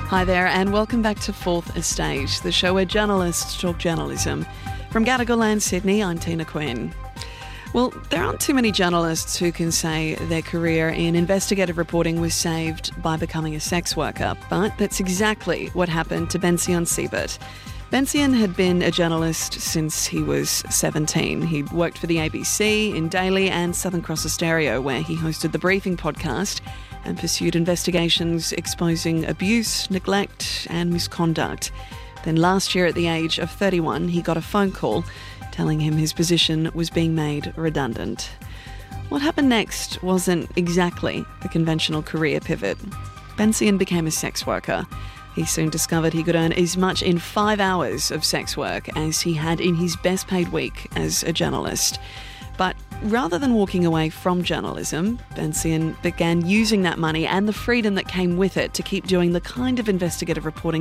Hi there and welcome back to Fourth Estate, the show where journalists talk journalism. From Gadigal and Sydney, I'm Tina Quinn. Well, there aren't too many journalists who can say their career in investigative reporting was saved by becoming a sex worker, but that's exactly what happened to Bension Siebert. Bension had been a journalist since he was 17. He'd worked for the ABC, in Daily and Southern Cross Austereo, where he hosted the Briefing podcast and pursued investigations exposing abuse, neglect and misconduct. Then last year at the age of 31, he got a phone call telling him his position was being made redundant. What happened next wasn't exactly a conventional career pivot. Bension became a sex worker. He soon discovered he could earn as much in 5 hours of sex work as he had in his best paid week as a journalist. But rather than walking away from journalism, Bension began using that money and the freedom that came with it to keep doing the kind of investigative reporting